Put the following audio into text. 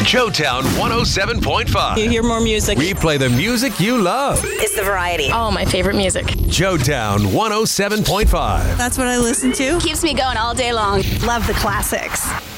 Joetown 107.5. You hear more music. We play the music you love. It's the variety. Oh, my favorite music. Joetown 107.5. That's what I listen to. Keeps me going all day long. Love the classics.